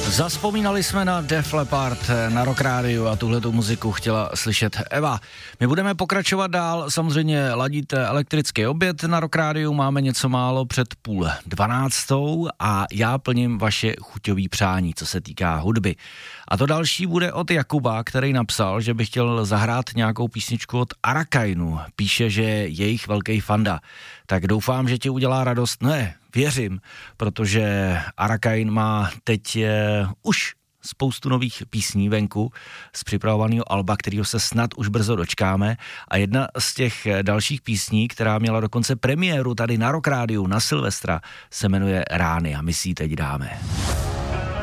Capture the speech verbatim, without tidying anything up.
Zavzpomínali jsme na Def Leppard na Rock Rádiu a tuhletu muziku chtěla slyšet Eva. My budeme pokračovat dál, samozřejmě ladíte elektrický oběd na Rock Rádiu, máme něco málo před půl dvanáctou a já plním vaše chuťový přání, co se týká hudby. A to další bude od Jakuba, který napsal, že by chtěl zahrát nějakou písničku od Arakainu. Píše, že je jejich velký fanda. Tak doufám, že ti udělá radost. Ne, věřím, protože Arakain má teď je, už spoustu nových písní venku z připravovaného alba, kterého se snad už brzo dočkáme. A jedna z těch dalších písní, která měla dokonce premiéru tady na Rock Rádiu na Silvestra, se jmenuje Rány a my si ji teď dáme.